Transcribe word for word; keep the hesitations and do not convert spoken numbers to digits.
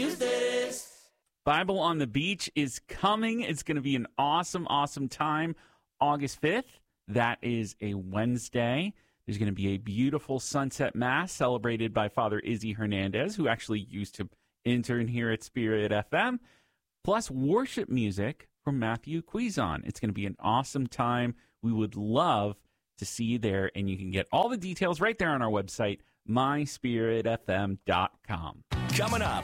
ustedes. Bible on the Beach is coming. It's going to be an awesome, awesome time. August fifth, that is a Wednesday. There's going to be a beautiful sunset mass celebrated by Father Izzy Hernandez, who actually used to intern here at Spirit F M, plus worship music from Matthew Quizon. It's going to be an awesome time. We would love to see you there, and you can get all the details right there on our website, my spirit f m dot com. Coming up